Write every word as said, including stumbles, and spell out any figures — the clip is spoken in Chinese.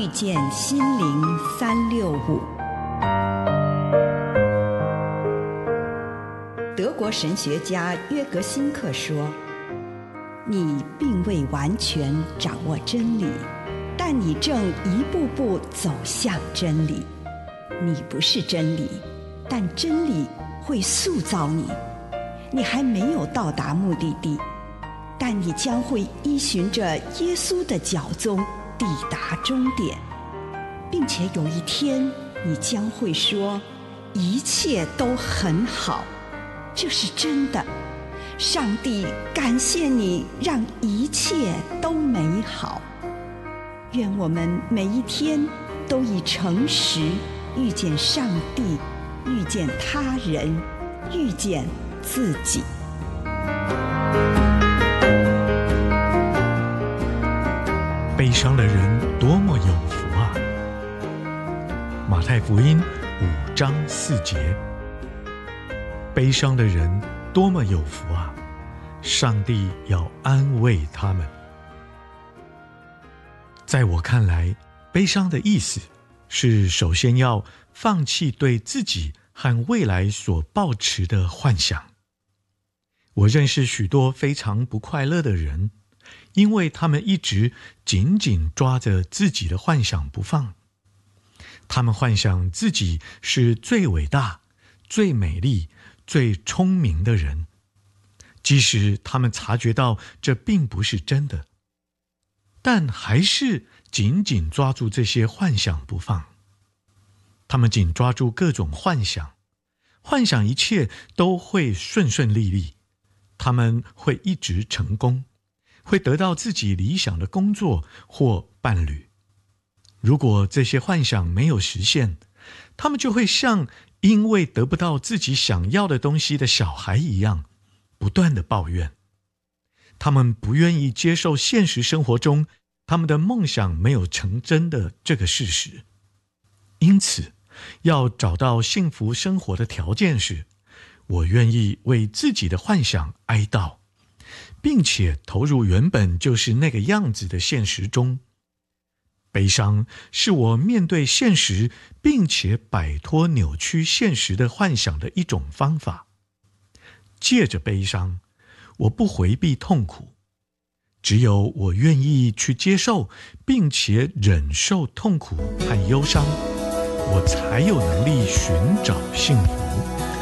遇见心灵三六五。德国神学家约格辛克说，你并未完全掌握真理，但你正一步步走向真理。你不是真理，但真理会塑造你。你还没有到达目的地，但你将会依循着耶稣的脚踪抵达终点，并且有一天你将会说，一切都很好。这是真的。上帝感谢你，让一切都美好。愿我们每一天都以诚实遇见上帝，遇见他人，遇见自己。 悲伤的人多么有福啊！马太福音五章四节。悲伤的人多么有福啊！上帝要安慰他们。在我看来，悲伤的意思是首先要放弃对自己和未来所抱持的幻想。我认识许多非常不快乐的人，因为他们一直紧紧抓着自己的幻想不放。他们幻想自己是最伟大、最美丽、最聪明的人，即使他们察觉到这并不是真的，但还是紧紧抓住这些幻想不放。他们紧抓住各种幻想，幻想一切都会顺顺利利，他们会一直成功，会得到自己理想的工作或伴侣。如果这些幻想没有实现，他们就会像因为得不到自己想要的东西的小孩一样，不断的抱怨。他们不愿意接受现实生活中他们的梦想没有成真的这个事实。因此，要找到幸福生活的条件是，我愿意为自己的幻想哀悼，并且投入原本就是那个样子的现实中。悲伤是我面对现实，并且摆脱扭曲现实的幻想的一种方法。借着悲伤，我不回避痛苦，只有我愿意去接受，并且忍受痛苦和忧伤，我才有能力寻找幸福。